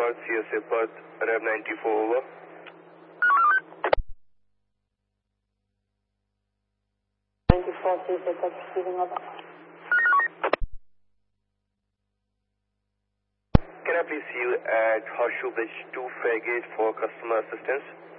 Perth, CSA Perth, Rev 94 over. CSA Perth receiving over. Can I please see you at Horseshoe Bridge 2 Fairgate for customer assistance?